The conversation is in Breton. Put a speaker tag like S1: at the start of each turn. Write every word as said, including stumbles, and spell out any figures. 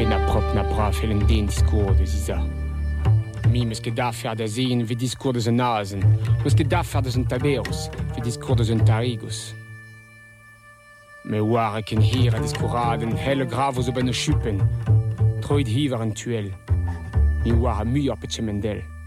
S1: ve na prop na bra fel un den discours de ziza. Mi meus ket da fer da zin ve discours de un azen, meus ket da fer de un taberus, ve discours de un tarigos. Me war ek en hir a discouraden, helle gravo zo ben o chupen, troid hiver an tuel, mi war a muior pet chemendel.